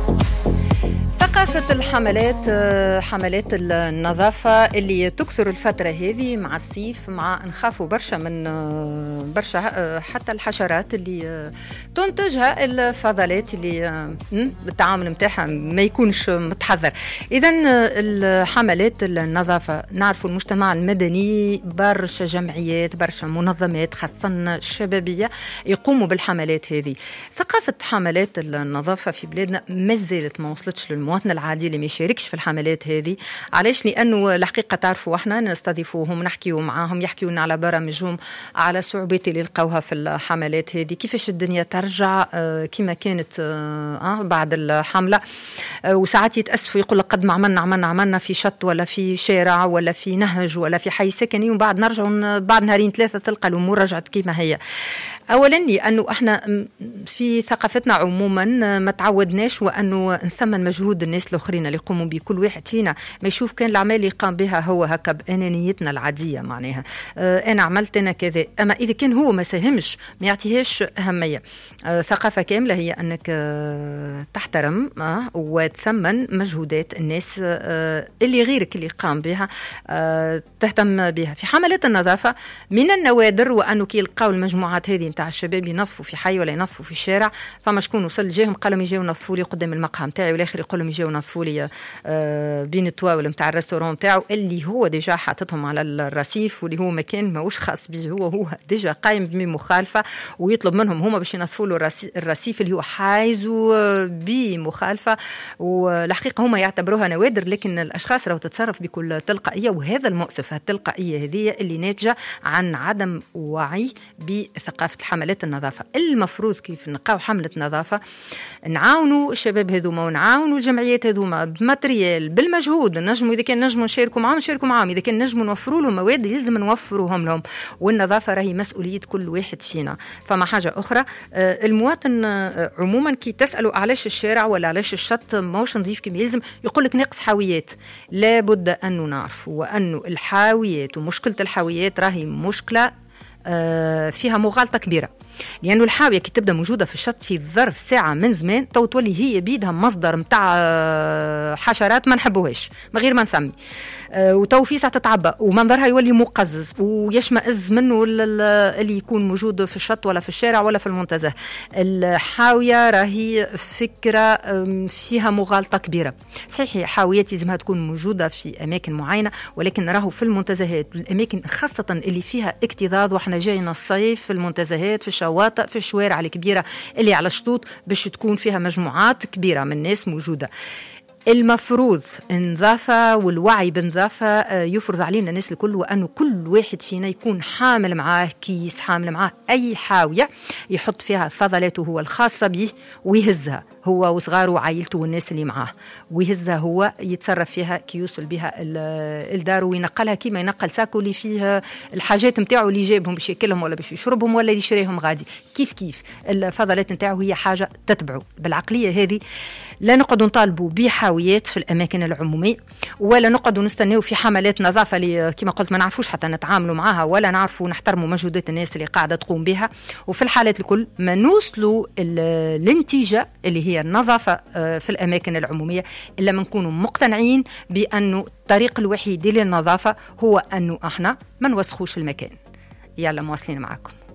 ثقافة الحملات، حملات النظافة اللي تكثر الفترة هذه مع الصيف، مع نخافوا برشا من برشا حتى الحشرات اللي تنتجها الفضلات اللي بالتعامل متاعها ما يكونش متحذر. إذن الحملات النظافة نعرفوا المجتمع المدني برشا جمعيات برشا منظمات خاصة الشبابية يقوموا بالحملات هذه. ثقافة حملات النظافة في بلادنا ما زالت ما وصلتش للمواطن العادي اللي ما يشاركش في الحملات هذه. علاش؟ لأنه الحقيقة تعرفوا احنا نستضيفوهم نحكيوا معاهم يحكيونا على برامجهم على الصعوبات اللي لقوها في الحملات هذه، كيفاش الدنيا ترجع كما كانت بعد الحملة. وساعات يتأسفوا يقول لك قد ما عملنا في شط ولا في شارع ولا في نهج ولا في حي سكني وبعد نرجع بعد نهارين ثلاثة تلقى الأمور رجعت كما هي. أولا لأنه احنا في ثقافتنا عموما ما تعودناش وأنه نثمن مجهود الناس الآخرين اللي يقوموا به. كل واحد فينا ما يشوف كان الأعمال اللي يقام بها هو هكا بأنانيتنا العادية، معناها أنا عملت أنا كذا، أما إذا كان هو ما ساهمش ما يعطيهاش أهمية. ثقافة كاملة هي أنك تحترم وتثمن مجهودات الناس اللي غيرك اللي قام بها تهتم بها. في حملات النظافة من النوادر وأنه كي يلقاو المجموعات هذه نتاع الشباب ينظفوا في حي ولا ينظفوا في الشارع، فما شكون وصل جاهم قال لهم يجيو ينظفوا لي قدام المقهى نتاعي، والاخر يقول لهم يجيو ينظفوا لي بين التواول نتاع الريستورون نتاعو اللي هو ديجا حاطتهم على الرصيف واللي هو مكان ماهوش خاص به، هو ديجا قايم بمخالفه ويطلب منهم هما باش ينظفوا له الرصيف اللي هو حايزه بمخالفه. والحقيقه هما يعتبروها نوادر، لكن الاشخاص راهو تتصرف بكل تلقائيه، وهذا المؤسف. التلقائيه هذه اللي ناتجه عن عدم وعي بثقافه حملات النظافة. المفروض كيف نلقاو حملة نظافة نعاونوا الشباب هذوما ونعاونوا الجمعيات هذوما بماتريال بالمجهود، نجموا إذا كان نجموا نشاركوا معاهم، إذا كان نجموا نوفروا لهم مواد لازم نوفروهم لهم. والنظافة راهي مسؤولية كل واحد فينا. فما حاجة أخرى، المواطن عموما كي تسألوا علاش الشارع ولا علاش الشط ماهوش نظيف كما يلزم يقول لك ناقص حاويات. لابد أن نعرف وأنه الحاويات ومشكلة الحاويات راهي مشكلة فيها مغالطة كبيرة، لأنه الحاوية كي تبدأ موجودة في الشط في ظرف ساعة من زمان تو تولي هي بيدها مصدر متاع حشرات ما نحبوهاش من غير ما نسمي، وتو في ساعة تتعبى ومنظرها يولي مقزز ويشمئز منه اللي يكون موجود في الشط ولا في الشارع ولا في المنتزه. الحاوية راهي فكرة فيها مغالطة كبيرة. صحيح حاويات لازمها تكون موجودة في أماكن معينة، ولكن راهو في المنتزهات الأماكن خاصة اللي فيها اكتظاظ، وإحنا جاينا الصيف في المنتزهات في الشواطئ في الشوارع الكبيرة اللي على الشطوط باش تكون فيها مجموعات كبيرة من الناس موجودة. المفروض النظافة والوعي بالنظافة يفرض علينا الناس الكل، وأنه كل واحد فينا يكون حامل معاه كيس، حامل معاه أي حاوية يحط فيها فضلاته هو الخاصة به ويهزها هو وصغاره وعائلته والناس اللي معاه، ويهزها هو يتصرف فيها كي يوصل بها الدار وينقلها كيما ينقل ساكو اللي فيه الحاجات متاعه اللي جايبهم باش ياكلهم ولا باش يشربهم ولا يشريهم غادي. كيف الفضلات متاعه هي حاجة تتبعه. بالعقلية هذه لا نقعد نطالبوا بحاويات في الأماكن العمومية، ولا نقعد نستناو في حملات نظافة اللي كما قلت ما نعرفوش حتى نتعاملوا معها، ولا نعرفوا نحترموا مجهودات الناس اللي قاعدة تقوم بها. وفي الحالات الكل ما نوصلوا النتيجة اللي هي النظافة في الأماكن العمومية إلا ما نكونوا مقتنعين بأنه الطريق الوحيد للنظافة هو أنه احنا ما نوسخوش المكان. يلا مواصلين معكم.